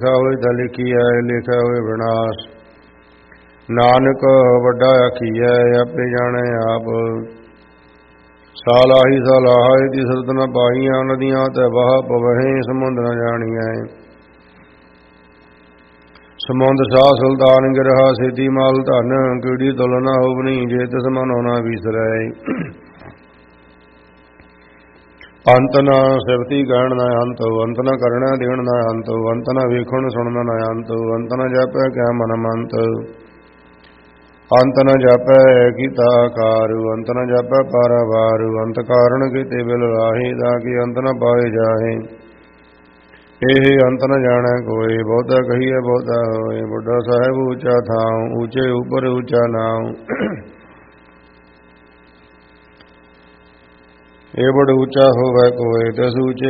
ਹੋਏ ਤਾਂ ਲਿਖੀਐ, ਲਿਖਿਆ ਹੋਏ ਵਿਨਾਸ਼। ਨਾਨਕ ਵੱਡਾ ਆਖੀਐ, ਆਪੇ ਜਾਣੈ ਆਪ। ਸਾਲਾਹੀ ਸਾਲਾਹੀ ਦੀ ਸਰਤ ਨ ਪਾਈਆਂ, ਨਦੀਆਂ ਤੇ ਵਹ ਪਵਹਿ, ਸਮੁੰਦ ਨ ਜਾਣੀਐ। ਸਮੁੰਦ ਸਾਹ ਸੁਲਤਾਨ ਗਿਰਹਾ, ਸੇਤੀ ਮਾਲ ਧਨ, ਕੀੜੀ ਤੁਲ ਨ ਹੋਵਨੀ, ਜੇ ਤਿਸ ਮਨੋ ਨ ਵਿਸਰੈ। ਅੰਤ ਨ ਸਿਵਤੀ ਗਹਿਣ ਨ ਅੰਤ, ਅੰਤ ਨ ਕਰਣਾ ਦੇਣ ਨ ਅੰਤ, ਅੰਤ ਨ ਵੇਖਣ ਸੁਣਨ ਨ ਅੰਤ, ਅੰਤ ਨ ਜਾਪੈ ਕਿਆ ਮਨ ਮੰਤ। ਅੰਤ ਨ ਜਾਪੈ ਕੀਤਾ ਆਕਾਰ, ਅੰਤ ਨ ਜਾਪੈ ਪਾਰਾਵਾਰ, ਅੰਤ ਕਾਰਣ ਕੀਤੇ ਬਿਲ ਰਾਹੀ, ਤਾਂ ਕਿ ਅੰਤ ਨ ਪਾਏ ਜਾਹੇ। ਇਹ ਅੰਤ ਨ ਜਾਣੈ ਕੋਇ, ਬਹੁਤਾ ਕਹੀਐ ਬਹੁਤਾ ਹੋਏ। ਬੁੱਢਾ ਸਾਹਿਬ ਉੱਚਾ ਥਾਉ, ਉੱਚੇ ਉੱਪਰ ਉੱਚਾ ਨਾਉ। ਇਹ ਬੜ ਉੱਚਾ ਹੋਵੇ ਕੋਇ, ਤਿਸ ਉੱਚੇ